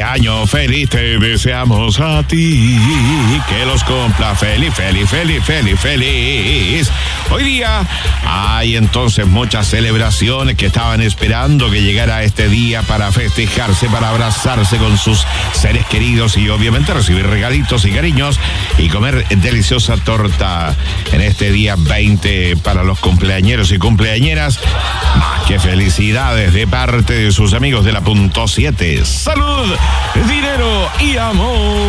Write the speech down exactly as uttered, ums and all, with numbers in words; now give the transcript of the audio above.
cumpleaños feliz te deseamos a ti. Que los cumpla feliz, feliz, feliz, feliz, feliz. Hoy día hay entonces muchas celebraciones que estaban esperando que llegara este día para festejarse, para abrazarse con sus seres queridos y obviamente recibir regalitos y cariños y comer deliciosa torta en este día veinte para los cumpleañeros y cumpleañeras. Más que felicidades de parte de sus amigos de la punto siete. Salud, dinero y amor.